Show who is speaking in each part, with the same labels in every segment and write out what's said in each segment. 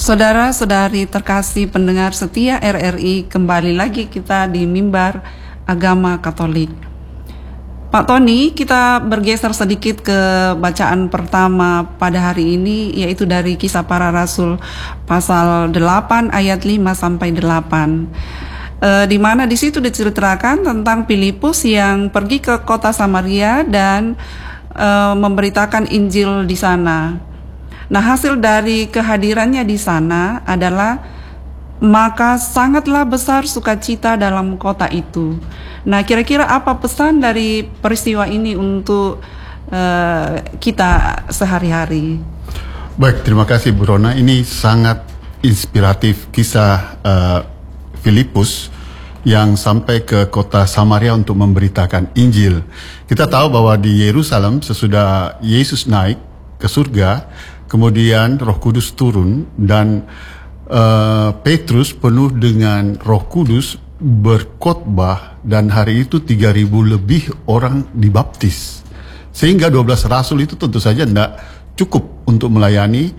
Speaker 1: Saudara-saudari terkasih pendengar setia RRI, kembali lagi kita di mimbar agama Katolik. Pak Tony, kita bergeser sedikit ke bacaan pertama pada hari ini, yaitu dari Kisah Para Rasul pasal 8 ayat 5 sampai 8. Di mana di situ diceritakan tentang Filipus yang pergi ke kota Samaria dan memberitakan Injil di sana. Nah, hasil dari kehadirannya di sana adalah maka sangatlah besar sukacita dalam kota itu. Nah, kira-kira apa pesan dari peristiwa ini untuk kita sehari-hari?
Speaker 2: Baik, terima kasih Bu Rona. Ini sangat inspiratif kisah Filipus yang sampai ke kota Samaria untuk memberitakan Injil. Kita tahu bahwa di Yerusalem sesudah Yesus naik ke surga, kemudian Roh Kudus turun dan Petrus penuh dengan Roh Kudus berkhotbah dan hari itu 3.000 lebih orang dibaptis. Sehingga 12 rasul itu tentu saja tidak cukup untuk melayani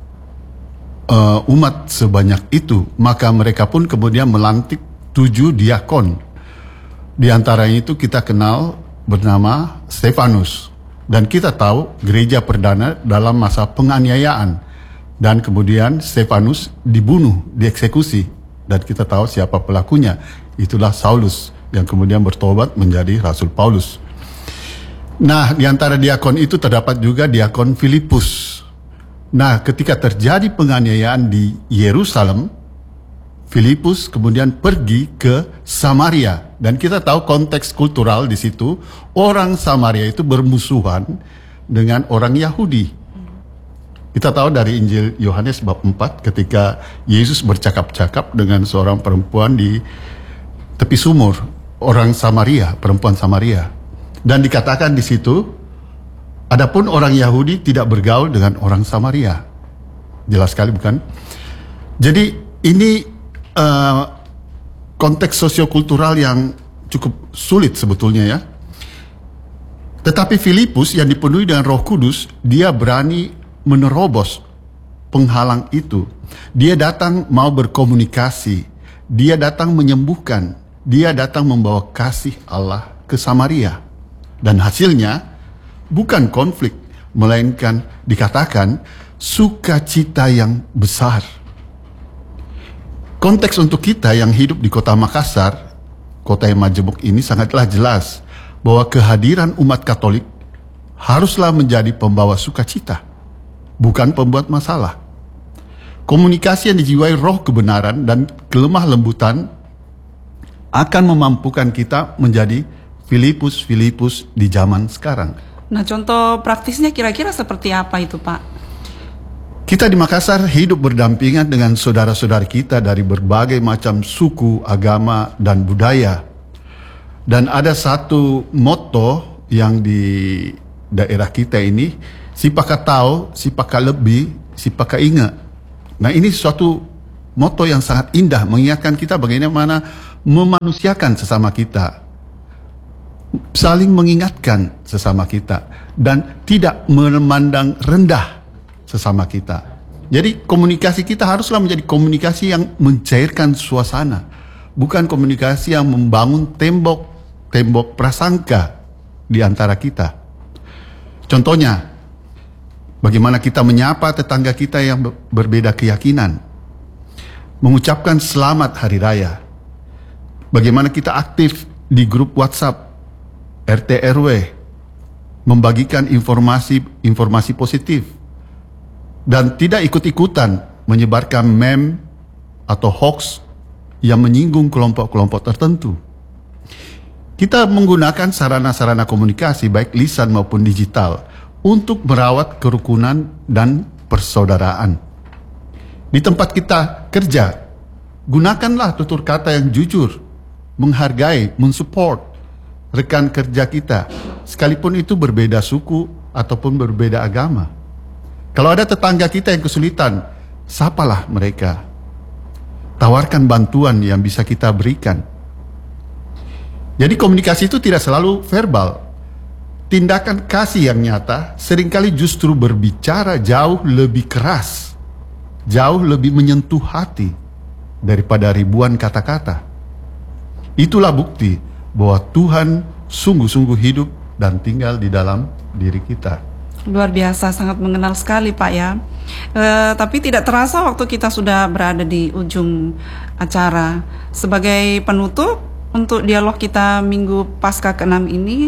Speaker 2: umat sebanyak itu. Maka mereka pun kemudian melantik 7 diakon. Di antaranya itu kita kenal bernama Stefanus. Dan kita tahu gereja perdana dalam masa penganiayaan. Dan kemudian Stefanus dibunuh, dieksekusi. Dan kita tahu siapa pelakunya. Itulah Saulus yang kemudian bertobat menjadi Rasul Paulus. Nah, di antara diakon itu terdapat juga diakon Filipus. Nah, ketika terjadi penganiayaan di Yerusalem, Filipus kemudian pergi ke Samaria. Dan kita tahu konteks kultural di situ, orang Samaria itu bermusuhan dengan orang Yahudi. Kita tahu dari Injil Yohanes bab 4 ketika Yesus bercakap-cakap dengan seorang perempuan di tepi sumur, orang Samaria, perempuan Samaria. Dan dikatakan di situ, adapun orang Yahudi tidak bergaul dengan orang Samaria. Jelas sekali bukan? Jadi ini konteks sosiokultural yang cukup sulit sebetulnya ya. Tetapi Filipus yang dipenuhi dengan Roh Kudus, dia berani menerobos penghalang itu. Dia datang mau berkomunikasi, dia datang menyembuhkan, dia datang membawa kasih Allah ke Samaria. Dan hasilnya bukan konflik, melainkan dikatakan sukacita yang besar. Konteks untuk kita yang hidup di kota Makassar, kota yang majemuk ini sangatlah jelas bahwa kehadiran umat Katolik haruslah menjadi pembawa sukacita, bukan pembuat masalah. Komunikasi yang dijiwai roh kebenaran dan kelemah lembutan akan memampukan kita menjadi Filipus di zaman sekarang.
Speaker 1: Nah, contoh praktisnya kira-kira seperti apa itu, Pak?
Speaker 2: Kita di Makassar hidup berdampingan dengan saudara-saudara kita dari berbagai macam suku, agama, dan budaya. Dan ada satu motto yang di daerah kita ini, si paka tahu, si paka lebih, si paka ingat. Nah, ini suatu motto yang sangat indah, mengingatkan kita bagaimana memanusiakan sesama kita, saling mengingatkan sesama kita, dan tidak memandang rendah sesama kita. Jadi komunikasi kita haruslah menjadi komunikasi yang mencairkan suasana, bukan komunikasi yang membangun tembok prasangka di antara kita. Contohnya, bagaimana kita menyapa tetangga kita yang berbeda keyakinan, mengucapkan selamat hari raya, bagaimana kita aktif di grup WhatsApp RT RW, membagikan informasi positif, dan tidak ikut-ikutan menyebarkan meme atau hoax yang menyinggung kelompok-kelompok tertentu. Kita menggunakan sarana-sarana komunikasi baik lisan maupun digital untuk merawat kerukunan dan persaudaraan. Di tempat kita kerja, gunakanlah tutur kata yang jujur, menghargai, mensupport rekan kerja kita, sekalipun itu berbeda suku ataupun berbeda agama. Kalau ada tetangga kita yang kesulitan, sapalah mereka. Tawarkan bantuan yang bisa kita berikan. Jadi komunikasi itu tidak selalu verbal. Tindakan kasih yang nyata seringkali justru berbicara jauh lebih keras jauh lebih menyentuh hati daripada ribuan kata-kata. Itulah bukti bahwa Tuhan sungguh-sungguh hidup dan tinggal di dalam diri kita.
Speaker 1: Luar biasa, sangat mengenal sekali Pak ya. Tapi tidak terasa waktu kita sudah berada di ujung acara. Sebagai penutup untuk dialog kita Minggu Paskah ke-6 ini,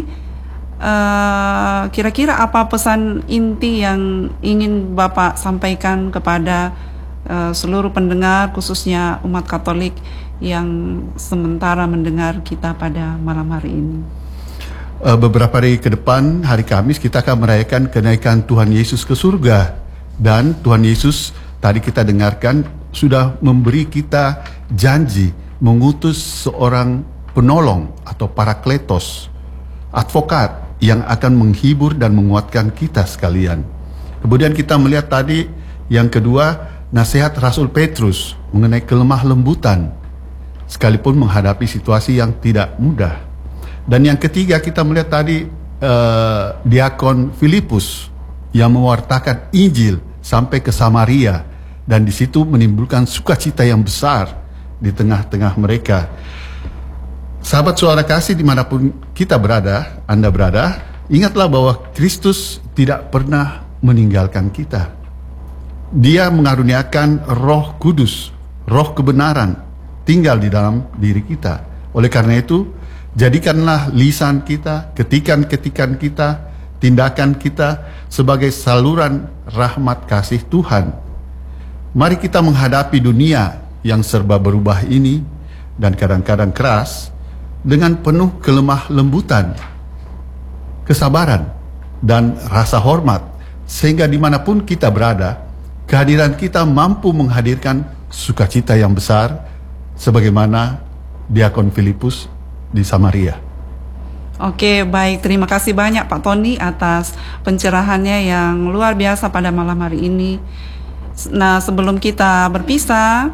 Speaker 1: kira-kira apa pesan inti yang ingin Bapak sampaikan kepada seluruh pendengar, khususnya umat Katolik yang sementara mendengar kita pada malam hari ini?
Speaker 2: Beberapa hari ke depan, hari Kamis, kita akan merayakan kenaikan Tuhan Yesus ke surga. Dan Tuhan Yesus, tadi kita dengarkan, sudah memberi kita janji mengutus seorang penolong atau parakletos, advokat yang akan menghibur dan menguatkan kita sekalian. Kemudian kita melihat tadi yang kedua, nasihat Rasul Petrus mengenai kelemah lembutan, sekalipun menghadapi situasi yang tidak mudah. Dan yang ketiga kita melihat tadi diakon Filipus yang mewartakan Injil sampai ke Samaria, dan di situ menimbulkan sukacita yang besar di tengah-tengah mereka. Sahabat suara kasih dimanapun kita berada, Anda berada, ingatlah bahwa Kristus tidak pernah meninggalkan kita. Dia mengaruniakan Roh Kudus, Roh kebenaran, tinggal di dalam diri kita. Oleh karena itu, jadikanlah lisan kita, ketikan-ketikan kita, tindakan kita sebagai saluran rahmat kasih Tuhan. Mari kita menghadapi dunia yang serba berubah ini dan kadang-kadang keras dengan penuh kelemah lembutan, kesabaran, dan rasa hormat, sehingga dimanapun kita berada, kehadiran kita mampu menghadirkan sukacita yang besar sebagaimana diakon Filipus di Samaria.
Speaker 1: Oke, baik. Terima kasih banyak Pak Tony atas pencerahannya yang luar biasa pada malam hari ini. Nah, sebelum kita berpisah,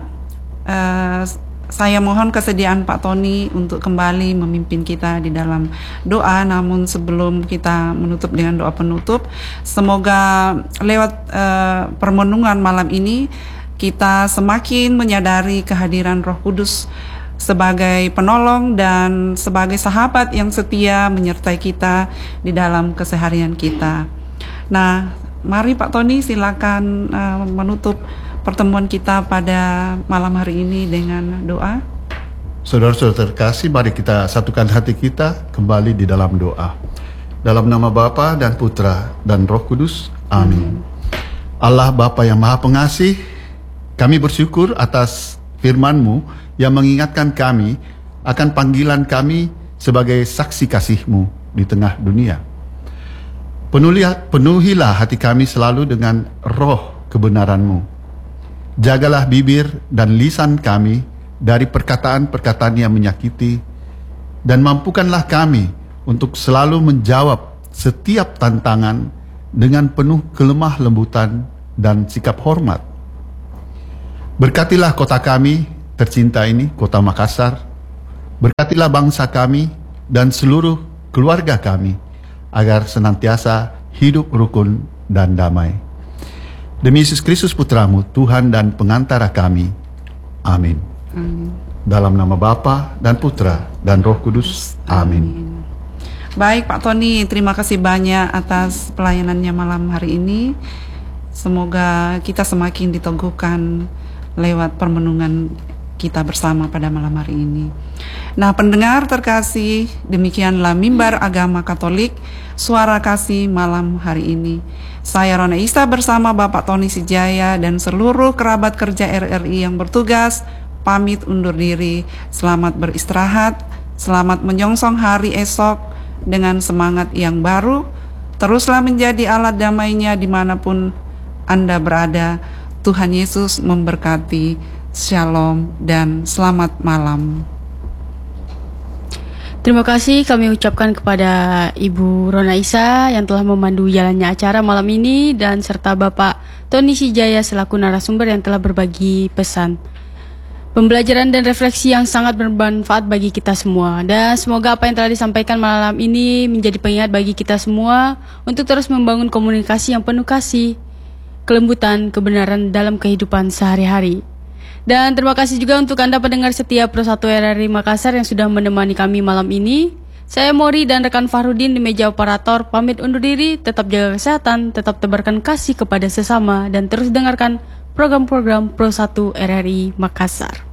Speaker 1: saya mohon kesediaan Pak Tony untuk kembali memimpin kita di dalam doa. Namun sebelum kita menutup dengan doa penutup, semoga lewat permenungan malam ini kita semakin menyadari kehadiran Roh Kudus sebagai penolong dan sebagai sahabat yang setia menyertai kita di dalam keseharian kita. Nah, mari Pak Tony silakan menutup pertemuan kita pada malam hari ini dengan doa.
Speaker 2: Saudara-saudara terkasih, mari kita satukan hati kita kembali di dalam doa. Dalam nama Bapa dan Putra dan Roh Kudus. Amin. Allah Bapa yang Maha Pengasih, kami bersyukur atas firman-Mu yang mengingatkan kami akan panggilan kami sebagai saksi kasih-Mu di tengah dunia. Penuhilah hati kami selalu dengan roh kebenaran-Mu. Jagalah bibir dan lisan kami dari perkataan-perkataan yang menyakiti, dan mampukanlah kami untuk selalu menjawab setiap tantangan dengan penuh kelemah lembutan dan sikap hormat. Berkatilah kota kami tercinta ini, kota Makassar. Berkatilah bangsa kami dan seluruh keluarga kami, agar senantiasa hidup rukun dan damai. Demi Yesus Kristus Putra-Mu, Tuhan dan pengantara kami. Amin.
Speaker 1: Amin.
Speaker 2: Dalam nama Bapa dan Putra dan Roh Kudus. Amin.
Speaker 1: Baik Pak Tony, terima kasih banyak atas pelayanannya malam hari ini. Semoga kita semakin diteguhkan lewat permenungan kita bersama pada malam hari ini. Nah, pendengar terkasih, demikianlah Mimbar Agama Katolik, Suara Kasih malam hari ini. Saya Rona Isa bersama Bapak Tony Sijaya dan seluruh kerabat kerja RRI yang bertugas, pamit undur diri. Selamat beristirahat, selamat menyongsong hari esok dengan semangat yang baru. Teruslah menjadi alat damainya dimanapun Anda berada. Tuhan Yesus memberkati. Shalom dan selamat malam.
Speaker 3: Terima kasih kami ucapkan kepada Ibu Rona Isa yang telah memandu jalannya acara malam ini, dan serta Bapak Tony Sijaya selaku narasumber yang telah berbagi pesan, pembelajaran dan refleksi yang sangat bermanfaat bagi kita semua. Dan semoga apa yang telah disampaikan malam ini menjadi pengingat bagi kita semua untuk terus membangun komunikasi yang penuh kasih kelembutan, kebenaran dalam kehidupan sehari-hari. Dan terima kasih juga untuk Anda pendengar setia Pro 1 RRI Makassar yang sudah menemani kami malam ini. Saya Mori dan rekan Fahrudin di meja operator pamit undur diri, tetap jaga kesehatan, tetap tebarkan kasih kepada sesama, dan terus dengarkan program-program Pro 1 RRI Makassar.